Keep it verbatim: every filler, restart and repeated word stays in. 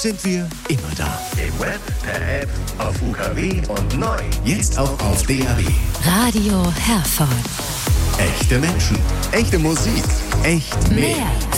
sind wir immer da. Im Web, per App, auf U K W und neu. Jetzt auch auf D A B. Radio Herford. Echte Menschen, echte Musik, echt mehr. Mehr